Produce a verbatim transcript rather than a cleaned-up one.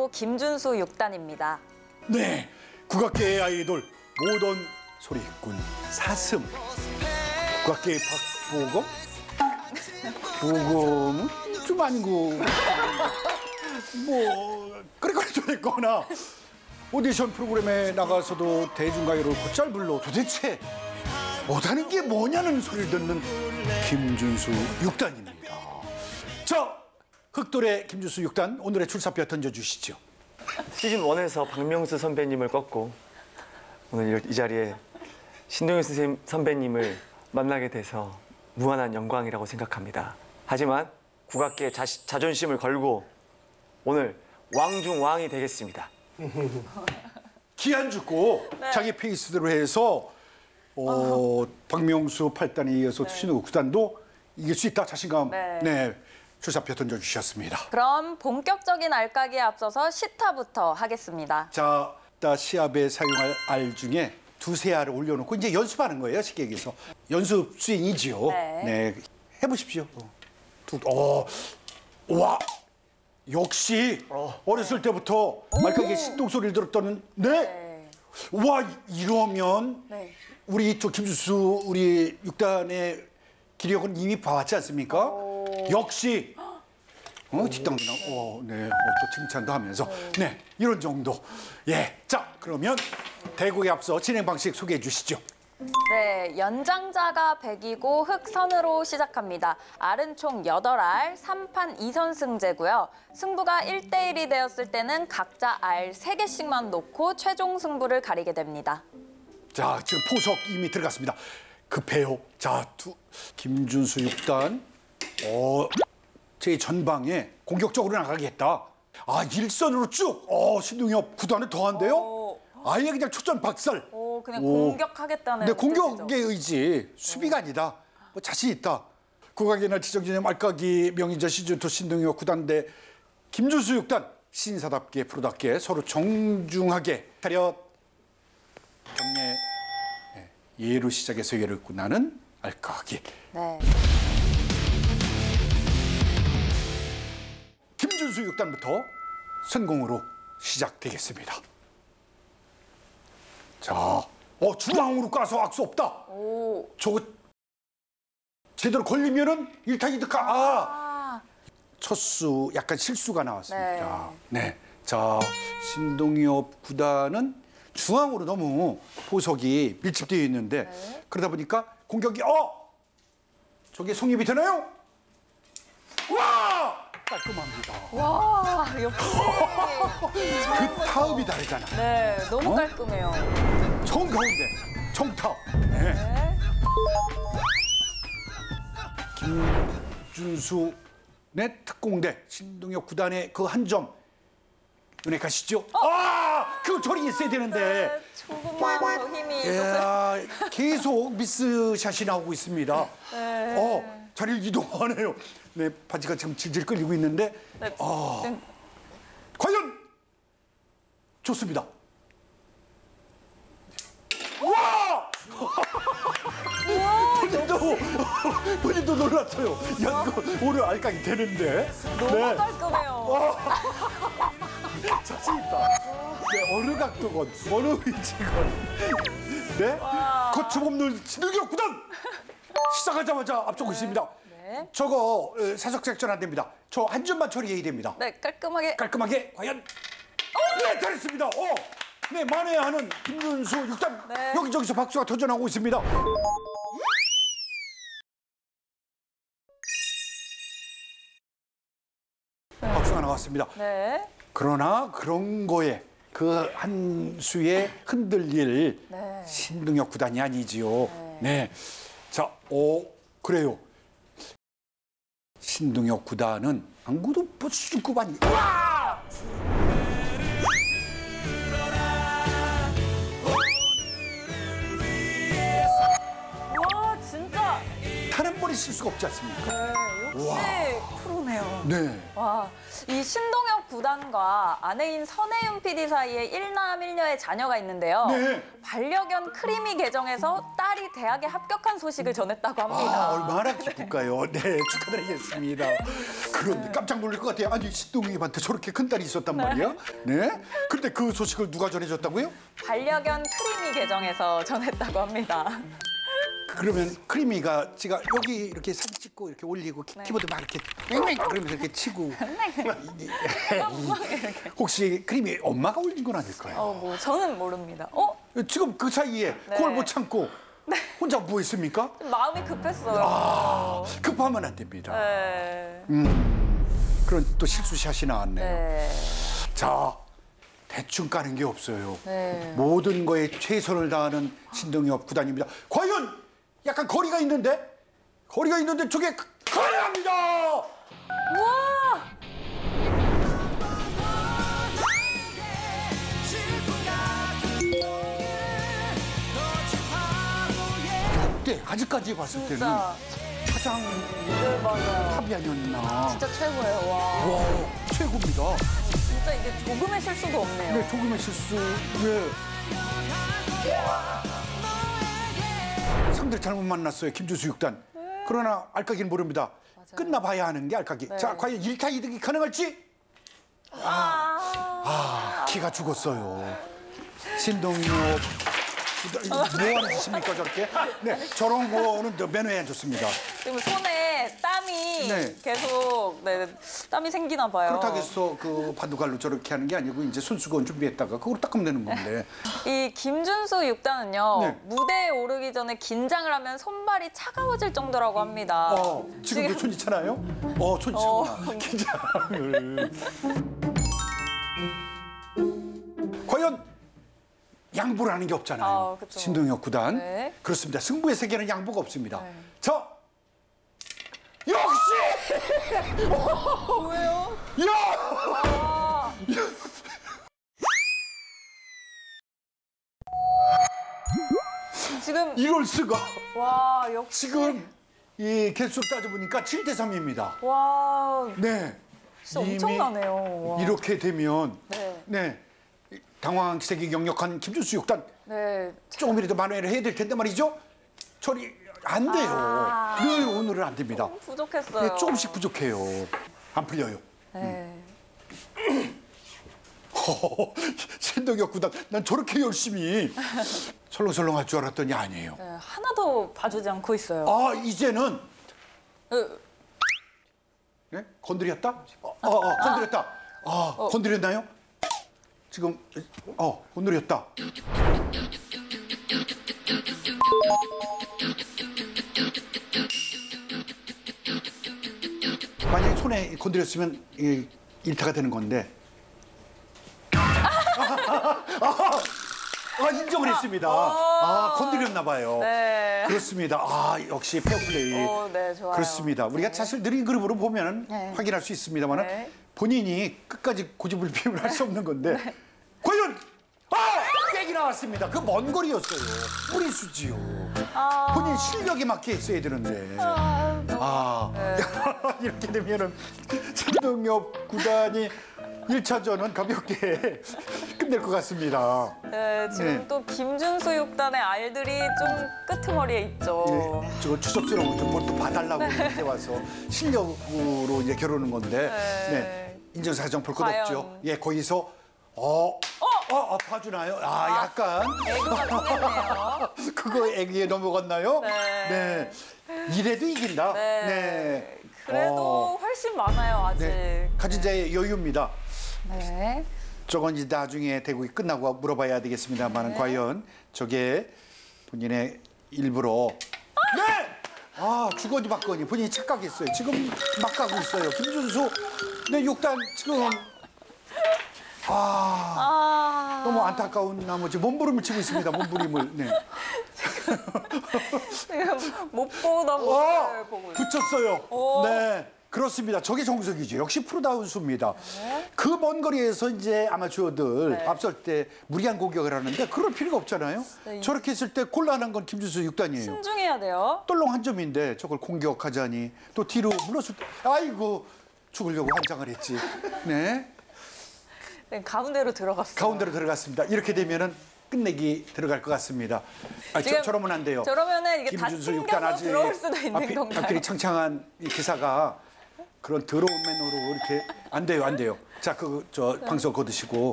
바로 김준수 육 단입니다. 네, 국악계의 아이돌 모던 소리꾼 사슴. 국악계의 박보검? 보검은 좀 아니고 뭐 그래거리 좀 했거나 오디션 프로그램에 나가서도 대중가요를 곧잘 불러 도대체 못하는 게 뭐냐는 소리를 듣는 김준수 육 단입니다. 자, 흑돌의 김준수 육 단 오늘의 출사표 던져주시죠. 시즌 원에서 박명수 선배님을 꺾고 오늘 이 자리에 신동엽 선생님 선배님을 만나게 돼서 무한한 영광이라고 생각합니다. 하지만 국악계의 자, 자존심을 걸고 오늘 왕중 왕이 되겠습니다. 기한 죽고 네. 자기 페이스대로 해서 어, 어. 박명수 팔 단에 이어서 네. 신동엽 구 단도 이길 수 있다 자신감 네, 네 출사표 던져주셨습니다. 그럼 본격적인 알까기에 앞서서 시타부터 하겠습니다. 자, 이따 시합에 사용할 알 중에 두세 알을 올려놓고 이제 연습하는 거예요. 쉽게 얘기해서 연습 스윙이지요. 네, 네. 해보십시오. 두, 어, 와, 역시 어. 어렸을 때부터 말까기에 신동 소리를 들었던 네. 네. 와, 이러면 네. 우리 이쪽 김준수 우리 육 단의 기력은 이미 봐왔지 않습니까? 오. 역시 어, 뒷땅도 나고, 네, 어, 또 칭찬도 하면서 네, 이런 정도. 예, 자, 그러면 대국에 앞서 진행 방식 소개해 주시죠. 네, 연장자가 백이고 흑선으로 시작합니다. 알은 총 여덟 알, 삼 판 이 선승제고요. 승부가 일 대 일이 되었을 때는 각자 알 세 개씩만 놓고 최종 승부를 가리게 됩니다. 자, 지금 포석 이미 들어갔습니다. 급해요. 자, 두, 김준수 육 단, 어, 제 전방에 공격적으로 나가겠다. 아, 일선으로 쭉, 어, 신동엽 구 단은 더한데요? 오. 아예 그냥 초전 박살. 오, 그냥 오. 공격하겠다는. 네, 공격의 의지, 수비가 아니다. 뭐 자신 있다. 국악의 날 지정진의 말까기 명인자 시즌 이 신동엽 구 단 대 김준수 육 단 신사답게 프로답게 서로 정중하게 차렷 경례 네, 예로 시작해서 예를 끝나는 알까기. 네. 김준수 육 단부터 선공으로 시작되겠습니다. 자, 어, 중앙으로 까서 악수 없다. 오. 저거 제대로 걸리면은 일타이 득하. 아, 아. 첫수 약간 실수가 나왔습니다. 네. 네. 자, 신동엽 구 단은 중앙으로 너무 보석이 밀집되어 있는데 네. 그러다 보니까 공격이 어, 저게 성립이 되나요? 와! 깔끔합니다. 와, 역시. 그 타업이 다르잖아. 네, 너무 어? 깔끔해요. 정가운데, 정타업. 네. 네. 김준수 의 특공대 신동엽 구 단의 그 한 점 눈에 가시죠? 어? 아, 그 저리 있어야 되는데. 네, 조금만 더 힘이 있었어요. 예, 계속 미스샷이 나오고 있습니다. 네. 어, 자리를 이동하네요. 네, 바지가 지금 질질 끌리고 있는데. 네. 아, 네. 과연 좋습니다. 와! 본인도 본인도 놀랐어요. 야, 이거 오늘 알까기 되는데. 너무 네. 깔끔해요. 자신 있다. 네, 어느 각도건, 어느 위치건. 네, 거침없는 신동엽 구 단 시작하자마자 앞서고 네. 있습니다. 네. 저거 사석작전 안 됩니다. 저 한 점만 처리해야 됩니다. 네, 깔끔하게. 깔끔하게 과연. 오! 네, 잘했습니다. 어, 네, 만회하는 김준수 육 단 네. 여기저기서 박수가 터져나오고 있습니다. 네. 박수가 나왔습니다. 네. 그러나 그런 거에 그 한 수에 흔들릴 네. 신동엽 구 단이 아니지요. 네. 네. 자, 오, 그래요. 신동엽 구 단은 안 그래도 수준급 아니. 와! 와, 진짜. 다른 번에 쓸 수가 없지 않습니까? 네, 역시 와. 프로네요. 네. 와, 이 신동엽 구 단과 아내인 선혜윤 피디 사이에 일남 일녀의 자녀가 있는데요. 네. 반려견 크리미 계정에서 딸이 대학에 합격한 소식을 전했다고 합니다. 아, 얼마나 기쁠까요? 네, 축하드리겠습니다. 그런데 깜짝 놀랄 것 같아요. 아니 신동엽한테 저렇게 큰 딸이 있었단 말이야. 네. 그런데 그 소식을 누가 전해줬다고요? 반려견 크리미 계정에서 전했다고 합니다. 그러면 크리미가 지가 여기 이렇게 사진 찍고 이렇게 올리고 키, 키보드 막 이렇게 맹맹 그러면서 이렇게 치고 혹시 크리미 엄마가 올린 건 아닐까요? 어, 뭐 저는 모릅니다. 어? 지금 그 사이에 그걸 못 참고 혼자 뭐 했습니까? 마음이 급했어요. 아, 급하면 안 됩니다. 네. 그런 또 실수샷이 나왔네요. 네. 자, 대충 까는 게 없어요. 네. 모든 거에 최선을 다하는 신동엽 구단입니다. 과연 약간 거리가 있는데? 거리가 있는데 저게 가능합니다! 우와! 네, 아직까지 봤을 때는 진짜. 가장 네, 맞아요. 탑이 아니었나. 진짜 최고예요. 와. 와, 최고입니다. 진짜 이게 조금의 실수도 없네요. 네, 조금의 실수. 네. 상대를 잘못 만났어요, 김준수 육 단. 그러나 알까기는 모릅니다. 끝나봐야 하는 게 알까기. 네. 자, 과연 일 타 이득이 가능할지? 아. 아, 기가 죽었어요. 신동엽. 뭐 하는 짓입니까, 저렇게? 네, 저런 거는 저 면회 안 좋습니다. 지금 손에 땀이 네. 계속 네, 땀이 생기나 봐요. 그렇다고 해서 그 바둑알로 저렇게 하는 게 아니고 이제 손수건 준비했다가 그걸 닦으면 되는 건데. 이 김준수 육 단은요. 네. 무대에 오르기 전에 긴장을 하면 손발이 차가워질 정도라고 합니다. 어, 지금도 손이 차나요? 어, 손이 차구나. 어. 긴장을. 과연 양보를 하는 게 없잖아요. 아, 그쵸. 신동엽 구단. 네. 그렇습니다. 승부의 세계는 양보가 없습니다. 네. 자, 역시! 왜요? 야! 아, 지금 이럴 수가. 와 역시 지금 이 개수 따져보니까 칠 대 삼입니다. 와 네. 진짜 이미 엄청나네요. 와. 이렇게 되면 네. 네. 당황색이 역력한 김준수 육 단 네. 조금이라도 만회를 해야 될 텐데 말이죠. 처리 안 돼요. 아. 늘 오늘은 안 됩니다. 부족했어요. 네, 조금씩 부족해요. 안 풀려요. 네. 신동엽 구단, 난 저렇게 열심히 설렁설렁할 줄 알았더니 아니에요. 네, 하나도 봐주지 않고 있어요. 아, 이제는 어, 네? 건드렸다? 어, 어, 어, 건드렸다. 아, 건드렸나요? 지금 어, 건드렸다. 만약에 손에 건드렸으면 이 일타가 되는 건데. 아, 인정을 했습니다. 아, 건드렸나 봐요. 네. 그렇습니다. 아, 역시 페어플레이. 어, 네, 좋아요. 그렇습니다. 우리가 네. 사실 느린 그림으로 보면 네. 확인할 수 있습니다만 네. 본인이 끝까지 고집을 피우면 할 수 없는 건데 과연 아! 빽이 나왔습니다. 그 먼 거리였어요. 뿌리수지요. 아. 본인 실력에 맞게 했어야 되는데. 아, 이렇게 되면은 신동엽 구단이 일 차전은 가볍게 끝낼 것 같습니다. 네, 지금 네. 또 김준수 육 단의 알들이 좀 끄트머리에 있죠. 네, 저거 추석스러운 좀뭘또 봐달라고 이렇게 와서 실력으로 이제 겨루는 건데 네. 네, 인정사정 볼 것 과연. 없죠. 예, 거기서 어, 어, 어, 봐주나요? 아, 약간 애교가 통했네요. 그거 애기에 넘어갔나요? 네. 네. 이래도 이긴다. 네. 네. 그래도 어, 훨씬 많아요, 아직. 네. 가진 자의 여유입니다. 네. 저건 이제 나중에 대국이 끝나고 물어봐야 되겠습니다만 네. 과연 저게 본인의 일부러 네! 아 주거니 받거니 본인이 착각했어요. 지금 막 가고 있어요. 김준수 네 육단 지금 아 아. 너무 안타까운 나머지 몸부림을 치고 있습니다. 몸부림을 네. 지금 못 보던 어, 모습을 보고 있어요. 붙였어요. 오. 네. 그렇습니다. 저게 정석이죠. 역시 프로다운 수입니다. 그 먼 거리에서 이제 아마추어들 네. 앞설 때 무리한 공격을 하는데 그럴 필요가 없잖아요. 네. 저렇게 했을 때 곤란한 건 김준수 육 단이에요. 신중해야 돼요. 떨렁 한 점인데 저걸 공격하자니 또 뒤로 물러설 때 아이고 죽으려고 환장을 했지. 네. 네, 가운데로 들어갔어요. 가운데로 들어갔습니다. 이렇게 되면은 끝내기 들어갈 것 같습니다. 아, 저, 지금 저러면 안 돼요. 저러면은 이게 다 김준수 육 튕겨서 단 아직 들어올 수도 있는 앞이, 건가요? 앞길이 창창한 이 기사가 그런 더러운 매너로 이렇게 안 돼요, 안 돼요. 자, 그 저 방송 거두시고